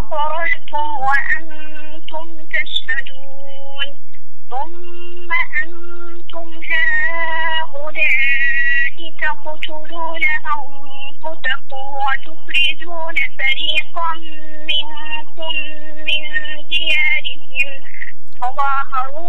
أقررتم وأنتم تشهدون ثم أنتم هؤلاء تقتلون أنفسكم وتخرجون فريقا منكم من ديارهم تظاهرون